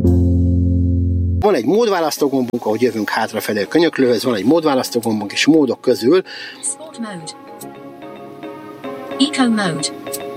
Van egy módválasztógombunk, ahogy jövünk hátrafelé a könyöklőhöz, van egy módválasztógombunk, és módok közül Sport mode, Eco mode,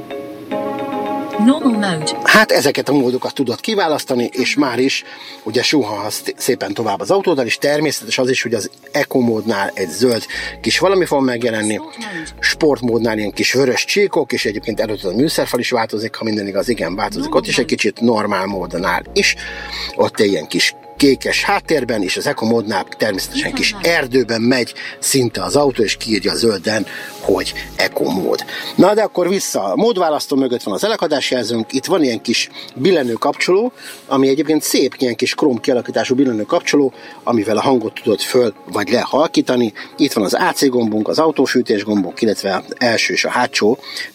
Normal mode. Hát ezeket a módokat tudod kiválasztani, és már is ugye suhanhatsz szépen tovább az autóddal, és természetes az is, hogy az Eco módnál egy zöld kis valami fog megjelenni, sportmódnál ilyen kis vörös csíkok, és egyébként előtt a műszerfal is változik, ha minden igaz, igen, változik ott is egy kicsit, normál módnál is, ott ilyen kis kékes háttérben, és az Eco módnál természetesen kis erdőben megy szinte az autó, és kiírja zölden, hogy Eco mód. Na de akkor vissza, a módválasztó mögött van az elakadásjelzőnk, itt van ilyen kis billenő kapcsoló, ami egyébként szép, ilyen kis króm kialakítású billenő kapcsoló, amivel a hangot tudod föl vagy lehalkítani. Itt van az AC gombunk, az autófűtés gombunk, illetve az első és a hátsó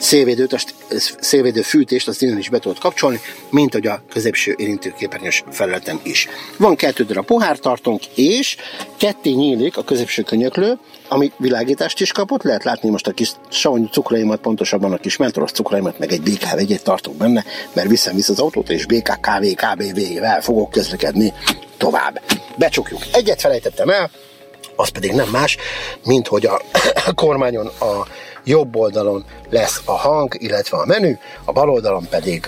szélvédő fűtést, azt innen is be tudod kapcsolni, mint hogy a középső érintőképernyős felületen is. Van 2 darab pohártartónk, és ketté nyílik a középső könyöklő, ami világítást is kapott, lehet látni most a kis savanyú cukraimat, pontosabban a kis mentoros cukraimat, meg egy BKV egyet tartok benne, mert viszem vissza az autót, és BKKV, KBV-vel fogok közlekedni tovább. Becsukjuk. Egyet felejtettem el, az pedig nem más, mint hogy a kormányon a jobb oldalon lesz a hang, illetve a menü, a bal oldalon pedig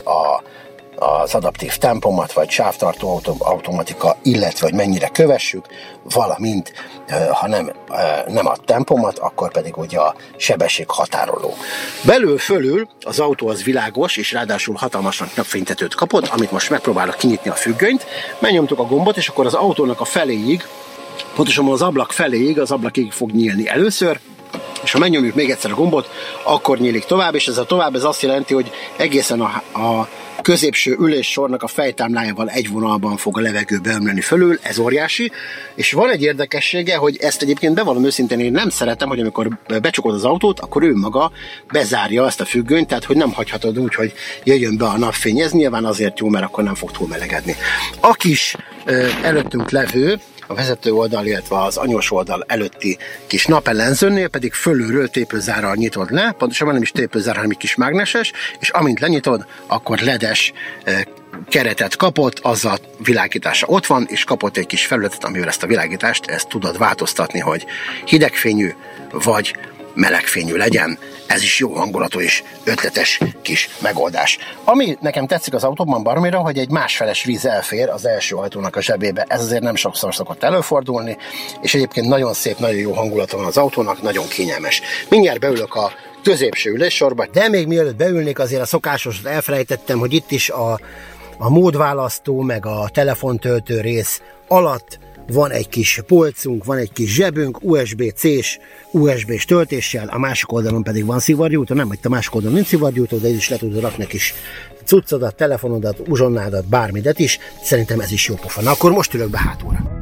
az adaptív tempomat, vagy sávtartó automatika, illetve hogy mennyire kövessük, valamint ha nem a tempomat, akkor pedig ugye a sebességhatároló. Belül fölül az autó az világos, és ráadásul hatalmasnak napfénytetőt kapott, amit most megpróbálok kinyitni a függönyt. Megnyomtuk a gombot, és akkor az autónak a feléig, pontosabban az ablak feléig, az ablakig fog nyílni először, és ha megnyomjuk még egyszer a gombot, akkor nyílik tovább, és ez a tovább ez azt jelenti, hogy egészen a középső üléssornak a fejtámlájával egy vonalban fog a levegő beömleni fölül, ez óriási, és van egy érdekessége, hogy ezt egyébként bevallom őszintén, én nem szeretem, hogy amikor becsukod az autót, akkor ő maga bezárja ezt a függönyt, tehát hogy nem hagyhatod úgy, hogy jöjjön be a napfény, ez nyilván azért jó, mert akkor nem fog túl melegedni. A kis előttünk levő, a vezető oldal, illetve az anyós oldal előtti kis napellenzőnél pedig fölülről tépőzárral nyitod le, pontosabban nem is tépőzár, hanem egy kis mágneses, és amint lenyitod, akkor ledes keretet kapott, azzal világítása ott van, és kapott egy kis felületet, amivel ezt a világítást ezt tudod változtatni, hogy hidegfényű vagy melegfényű legyen. Ez is jó hangulatú és ötletes kis megoldás. Ami nekem tetszik az autóban baromira, hogy egy másfeles víz elfér az első ajtónak a zsebébe. Ez azért nem sokszor szokott előfordulni, és egyébként nagyon szép, nagyon jó hangulata van az autónak, nagyon kényelmes. Mindjárt beülök a középső üléssorba, de még mielőtt beülnék, azért a szokásosat elfelejtettem, hogy itt is a módválasztó, meg a telefontöltő rész alatt van egy kis polcunk, van egy kis zsebünk, USB-C-s, USB-s töltéssel, a másik oldalon pedig van szivargyújtó, nem, hogy a másik oldalon nincs szivargyújtó, de ez is le tudod rakni egy kis cuccodat, telefonodat, uzsonnádat, bármidet is, szerintem ez is jó pofa. Na akkor most ülök be hátulra.